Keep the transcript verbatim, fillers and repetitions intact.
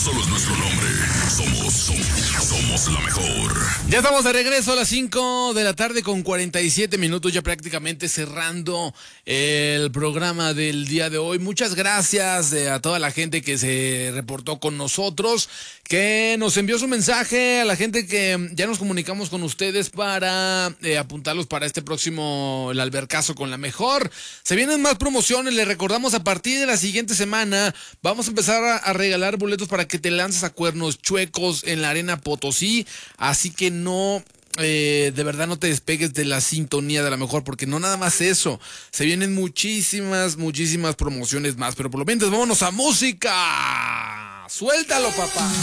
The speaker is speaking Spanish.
solo es nuestro nombre. Somos, somos, somos la mejor. Ya estamos de regreso a las cinco de la tarde con cuarenta y siete minutos, ya prácticamente cerrando el programa del día de hoy. Muchas gracias a toda la gente que se reportó con nosotros, que nos envió su mensaje, a la gente que ya nos comunicamos con ustedes para eh, apuntarlos para este próximo, el albercazo con la mejor. Se vienen más promociones, les recordamos, a partir de la siguiente semana vamos a empezar a, a regalar boletos para que te lances a Cuernos Chuecos en la Arena Potosí, así que no... Eh, de verdad no te despegues de la sintonía de la mejor, porque no nada más eso, se vienen muchísimas, muchísimas promociones más, pero por lo menos vámonos a música. Suéltalo, papá.